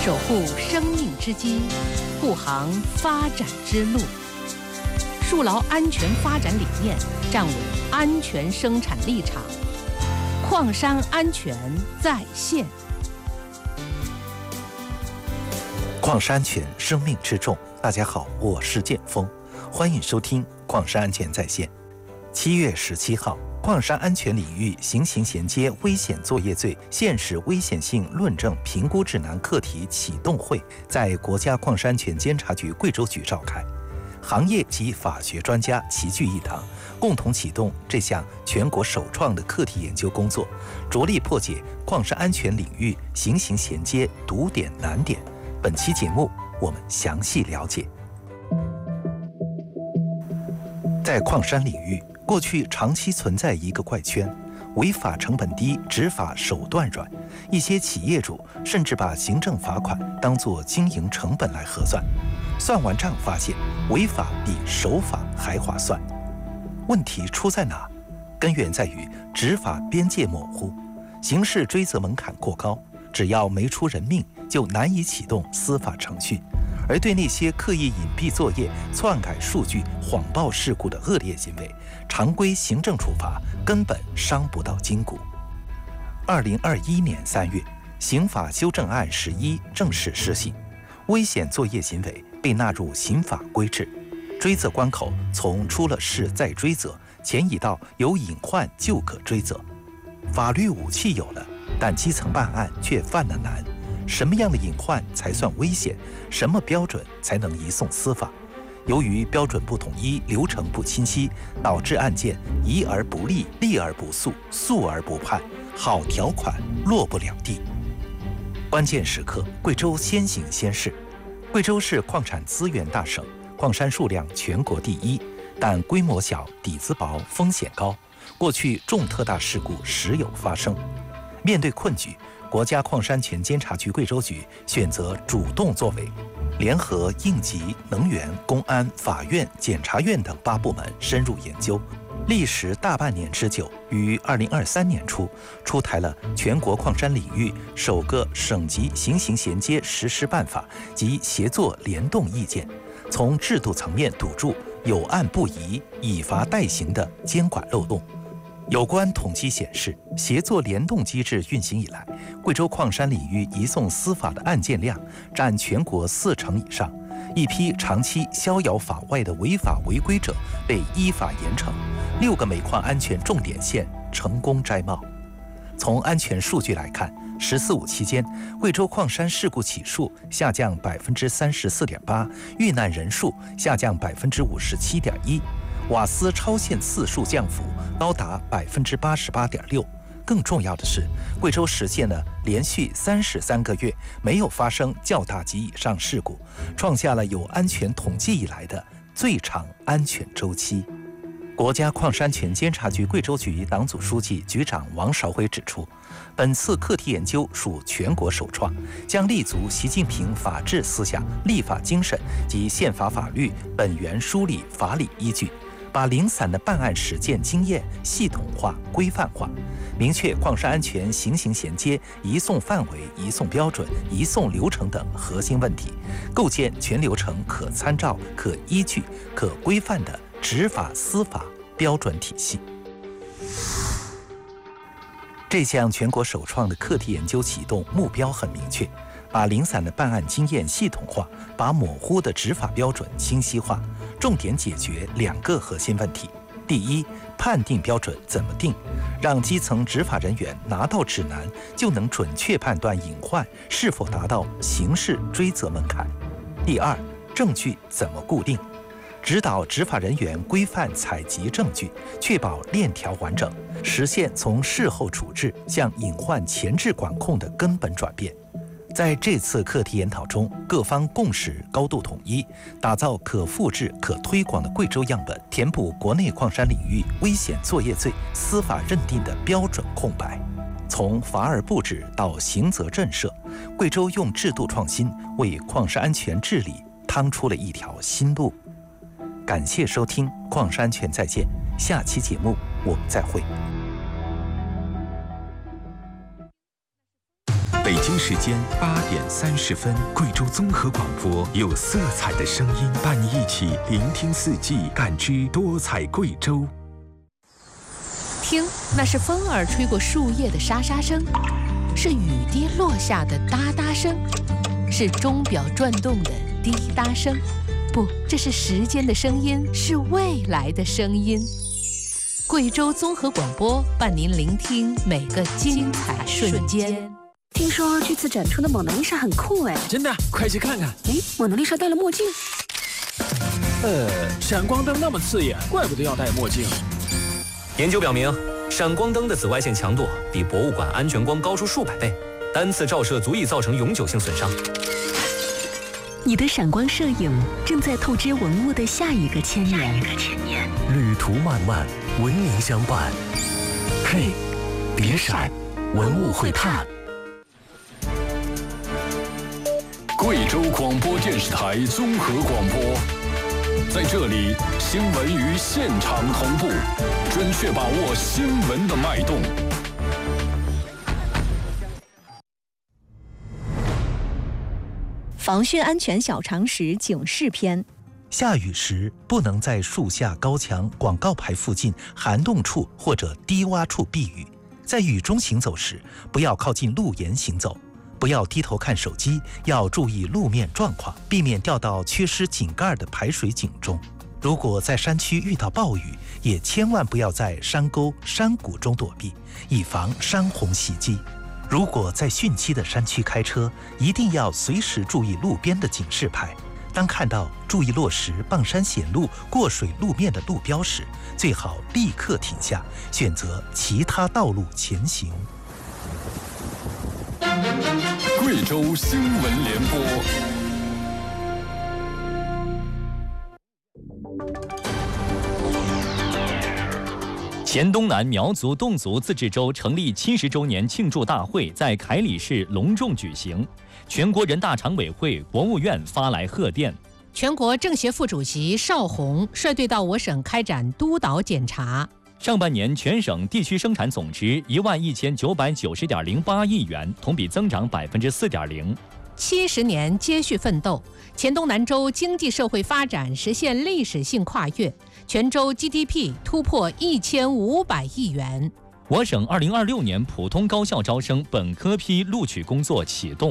守护生命之基，护航发展之路，树牢安全发展理念，站稳安全生产立场。矿山安全在线。 矿山安全，生命之重。大家好，我是建峰，欢迎收听矿山安全在线。7月17号，矿山安全领域行刑衔接危险作业罪现实危险性论证评估指南课题启动会在国家矿山安全监察局贵州局召开，行业及法学专家齐聚一堂，共同启动这项全国首创的课题研究工作，着力破解矿山安全领域行刑衔接堵点难点。本期节目我们详细了解。在矿山领域，过去长期存在一个怪圈：违法成本低，执法手段软。一些企业主甚至把行政罚款当作经营成本来核算，算完账发现违法比守法还划算。问题出在哪？根源在于执法边界模糊，刑事追责门槛过高，只要没出人命，就难以启动司法程序。而对那些刻意隐蔽作业、篡改数据、谎报事故的恶劣行为，常规行政处罚根本伤不到筋骨。2021年3月，刑法修正案11正式施行，危险作业行为被纳入刑法规制，追责关口从出了事再追责，前移到有隐患就可追责。法律武器有了，但基层办案却犯了难。什么样的隐患才算危险？什么标准才能移送司法？由于标准不统一，流程不清晰，导致案件疑而不立，立而不诉，诉而不判，好条款落不了地。关键时刻，贵州先行先试。贵州是矿产资源大省，矿山数量全国第一，但规模小，底子薄，风险高。过去重特大事故时有发生。面对困局，国家矿山安全监察局贵州局选择主动作为，联合应急、能源、公安、法院、检察院等8部门深入研究，历时大半年之久，于2023年初出台了全国矿山领域首个省级行刑衔接实施办法及协作联动意见，从制度层面堵住有案不移、以罚代行的监管漏洞。有关统计显示，协作联动机制运行以来，贵州矿山领域移送司法的案件量占全国40%以上，一批长期逍遥法外的违法违规者被依法严惩，6个煤矿安全重点县成功摘帽。从安全数据来看，“14·5”期间，贵州矿山事故起数下降34.8%，遇难人数下降57.1%。瓦斯超限次数降幅高达88.6%。更重要的是，贵州实现了连续33个月没有发生较大级以上事故，创下了有安全统计以来的最长安全周期。国家矿山安全监察局贵州局党组书记、局长王绍辉指出，本次课题研究属全国首创，将立足习近平法治思想、立法精神及宪法法律本源梳理法理依据，把零散的办案实践经验系统化、规范化，明确矿山安全行刑衔接、移送范围、移送标准、移送流程等核心问题，构建全流程可参照、可依据、可规范的执法司法标准体系。这项全国首创的课题研究启动目标很明确，把零散的办案经验系统化，把模糊的执法标准清晰化，重点解决2个核心问题。第一，判定标准怎么定，让基层执法人员拿到指南就能准确判断隐患是否达到刑事追责门槛。第二，证据怎么固定，指导执法人员规范采集证据，确保链条完整，实现从事后处置向隐患前置管控的根本转变。在这次课题研讨中，各方共识高度统一，打造可复制、可推广的贵州样本，填补国内矿山领域危险作业罪司法认定的标准空白。从法尔布置到刑责震慑，贵州用制度创新为矿山安全治理趟出了一条新路。感谢收听《矿山安全在线》，下期节目我们再会。 北京时间8点30分，贵州综合广播有色彩的声音，伴你一起聆听四季，感知多彩贵州。 听，那是风儿吹过树叶的沙沙声，是雨滴落下的哒哒声，是钟表转动的滴答声。不，这是时间的声音，是未来的声音。贵州综合广播伴您聆听每个精彩瞬间。 听说这次展出的蒙娜丽莎很酷哎！ 真的，快去看看。 哎，蒙娜丽莎戴了墨镜。 闪光灯那么刺眼，怪不得要戴墨镜。 研究表明，闪光灯的紫外线强度比博物馆安全光高出数百倍，单次照射足以造成永久性损伤。 你的闪光摄影正在透支文物的下一个千年。 旅途漫漫，文明相伴。嘿，别闪，文物会探。 贵州广播电视台综合广播，在这里，新闻与现场同步，准确把握新闻的脉动。 防汛安全小常识警示篇： 下雨时不能在树下、高墙、广告牌附近、涵洞处或者低洼处避雨。在雨中行走时，不要靠近路沿行走，不要低头看手机，要注意路面状况，避免掉到缺失井盖的排水井中。如果在山区遇到暴雨，也千万不要在山沟、山谷中躲避，以防山洪袭击。如果在汛期的山区开车，一定要随时注意路边的警示牌。当看到注意落石、傍山险路、过水路面的路标时，最好立刻停下，选择其他道路前行。 贵州新闻联播。 黔东南苗族侗族自治州成立70周年庆祝大会在凯里市隆重举行，全国人大常委会、国务院发来贺电。 全国政协副主席邵宏率队到我省开展督导检查。 上半年全省地区生产总值11990.08亿元，同比增长4.0%。 70年接续奋斗，黔东南州经济社会发展实现历史性跨越，全州 GDP 突破1500亿元。 我省2026年普通高校招生本科批录取工作启动。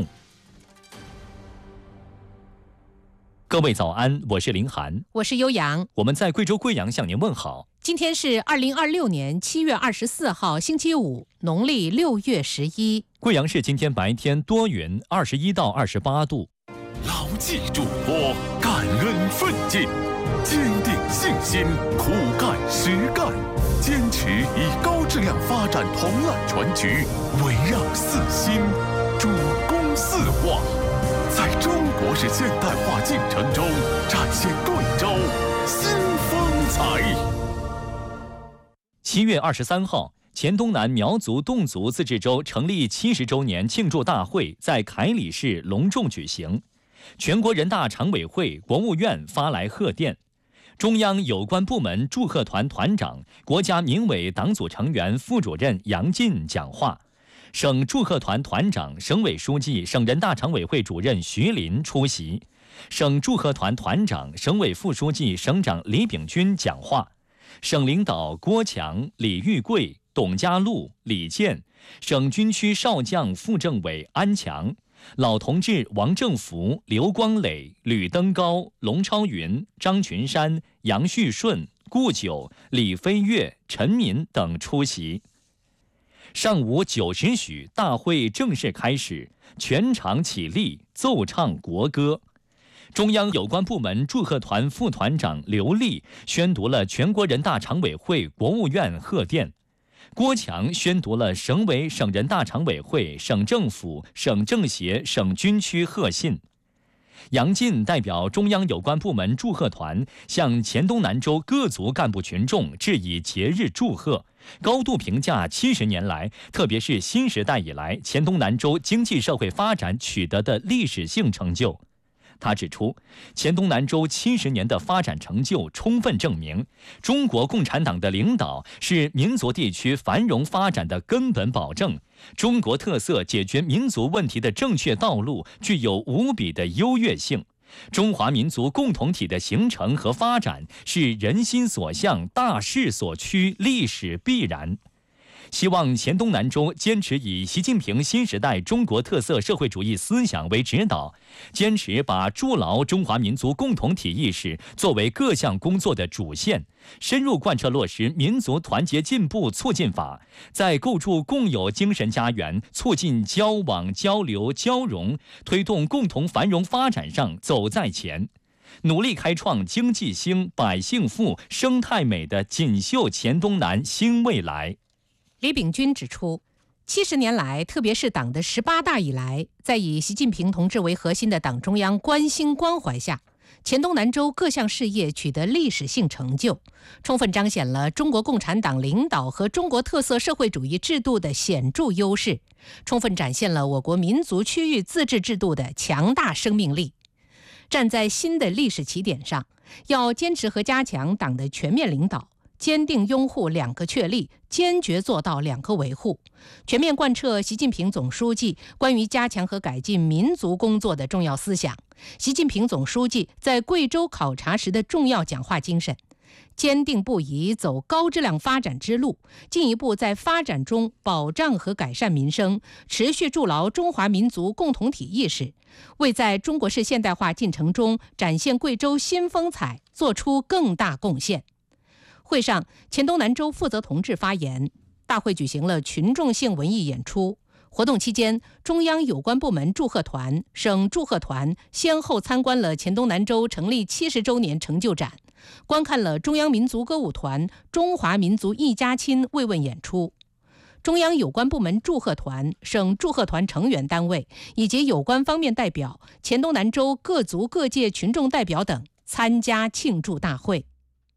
各位早安，我是林涵， 我是悠扬， 我们在贵州贵阳向您问好。 今天是2026年7月24号星期五，农历6月11。 贵阳市今天白天多云，21到28度。 牢记嘱托，感恩奋进，坚定信心，苦干实干，坚持以高质量发展统揽全局，围绕四新，主攻四化，在中国式现代化进程中展现贵州新风采。 7月23号，黔东南苗族侗族自治州成立70周年庆祝大会在凯里市隆重举行，全国人大常委会、国务院发来贺电，中央有关部门祝贺团团长、国家民委党组成员、副主任杨进讲话，省祝贺团团长、省委书记、省人大常委会主任徐林出席，省祝贺团团长、省委副书记、省长李炳军讲话，省领导郭强、李玉贵、董家禄、李健，省军区少将副政委安强，老同志王正福、刘光磊、吕登高、龙超云、张群山、杨旭顺、顾九、李飞跃、陈民等出席。上午9时许，大会正式开始，全场起立奏唱国歌。中央有关部门祝贺团副团长刘丽宣读了全国人大常委会、国务院贺电，郭强宣读了省委、省人大常委会、省政府、省政协、省军区贺信。杨进代表中央有关部门祝贺团向黔东南州各族干部群众致以节日祝贺，高度评价70年来，特别是新时代以来黔东南州经济社会发展取得的历史性成就。 他指出，黔东南州70年的发展成就充分证明，中国共产党的领导是民族地区繁荣发展的根本保证，中国特色解决民族问题的正确道路具有无比的优越性。中华民族共同体的形成和发展是人心所向、大势所趋、历史必然。希望黔东南州坚持以习近平新时代中国特色社会主义思想为指导，坚持把筑牢中华民族共同体意识作为各项工作的主线，深入贯彻落实民族团结进步促进法，在构筑共有精神家园、促进交往交流交融、推动共同繁荣发展上走在前，努力开创经济兴、百姓富、生态美的锦绣黔东南新未来。 李秉钧指出，70年来，特别是党的18大以来，在以习近平同志为核心的党中央关心关怀下，黔东南州各项事业取得历史性成就，充分彰显了中国共产党领导和中国特色社会主义制度的显著优势，充分展现了我国民族区域自治制度的强大生命力。站在新的历史起点上，要坚持和加强党的全面领导，坚定拥护2个确立，坚决做到2个维护，全面贯彻习近平总书记关于加强和改进民族工作的重要思想，习近平总书记在贵州考察时的重要讲话精神，坚定不移走高质量发展之路，进一步在发展中保障和改善民生，持续筑牢中华民族共同体意识，为在中国式现代化进程中展现贵州新风采做出更大贡献。会上，黔东南州负责同志发言。大会举行了群众性文艺演出。活动期间，中央有关部门祝贺团、省祝贺团先后参观了黔东南州成立70周年成就展，观看了中央民族歌舞团《中华民族一家亲》慰问演出。中央有关部门祝贺团、省祝贺团成员单位以及有关方面代表、黔东南州各族各界群众代表等参加庆祝大会。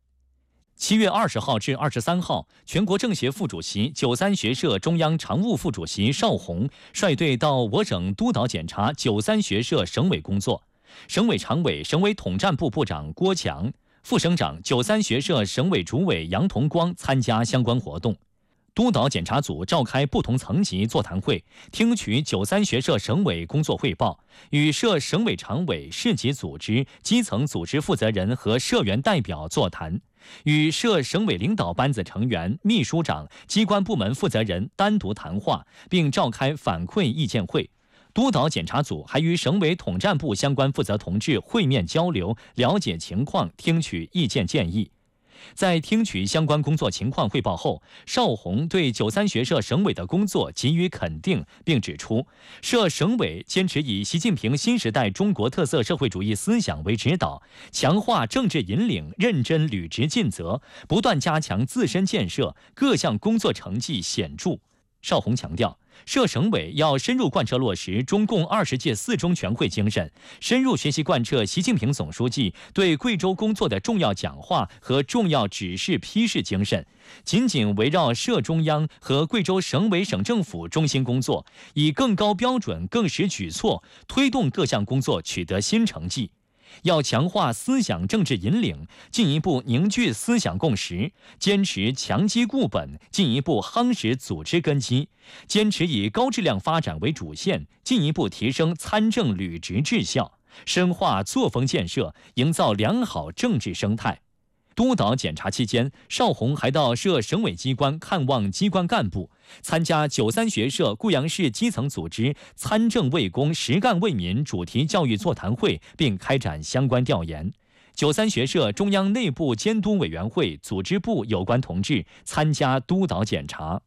7月20号至23号，全国政协副主席、93学社中央常务副主席邵宏率队到我省督导检查93学社省委工作。省委常委、省委统战部部长郭强、副省长、93学社省委主委杨同光参加相关活动。督导检查组召开不同层级座谈会，听取93学社省委工作汇报，与社省委常委、市级组织、基层组织负责人和社员代表座谈，与社省委领导班子成员、秘书长、机关部门负责人单独谈话，并召开反馈意见会。督导检查组还与省委统战部相关负责同志会面交流，了解情况，听取意见建议。在听取相关工作情况汇报后，邵宏对93学社省委的工作给予肯定，并指出，社省委坚持以习近平新时代中国特色社会主义思想为指导，强化政治引领，认真履职尽责，不断加强自身建设，各项工作成绩显著。邵宏强调，社省委要深入贯彻落实中共20届4中全会精神，深入学习贯彻习近平总书记对贵州工作的重要讲话和重要指示批示精神，紧紧围绕社中央和贵州省委省政府中心工作，以更高标准、更实举措，推动各项工作取得新成绩。要强化思想政治引领，进一步凝聚思想共识，坚持强基固本，进一步夯实组织根基，坚持以高质量发展为主线，进一步提升参政履职质效，深化作风建设，营造良好政治生态。督导检查期间，邵宏还到社省委机关看望机关干部，参加93学社固阳市基层组织参政为公、实干为民主题教育座谈会，并开展相关调研。93学社中央内部监督委员会、组织部有关同志参加督导检查。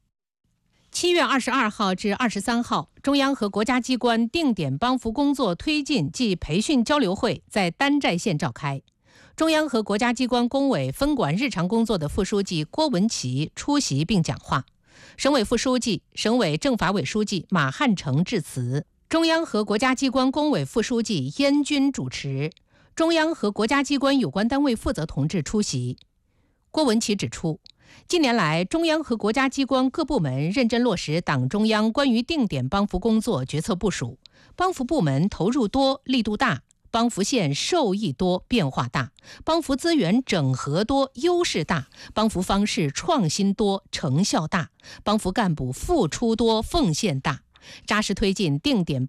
7月22号至23号，中央和国家机关定点帮扶工作推进暨培训交流会在丹寨县召开。中央和国家机关工委分管日常工作的副书记郭文奇出席并讲话，省委副书记、省委政法委书记马汉成致辞，中央和国家机关工委副书记燕军主持，中央和国家机关有关单位负责同志出席。郭文奇指出，近年来，中央和国家机关各部门认真落实党中央关于定点帮扶工作决策部署，帮扶部门投入多、力度大， 帮扶县受益多，变化大；帮扶资源整合多，优势大；帮扶方式创新多，成效大；帮扶干部付出多，奉献大。扎实推进定点